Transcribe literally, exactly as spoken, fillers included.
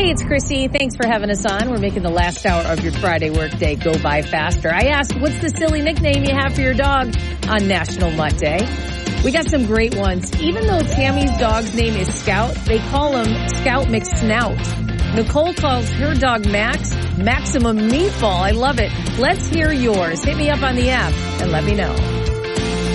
Hey, it's Chrissy. Thanks for having us on. We're making the last hour of your Friday workday go by faster. I asked, what's the silly nickname you have for your dog on National Mutt Day? We got some great ones. Even though Tammy's dog's name is Scout, they call him Scout McSnout. Nicole calls her dog Max Maximum Meatball. I love it. Let's hear yours. Hit me up on the app and let me know.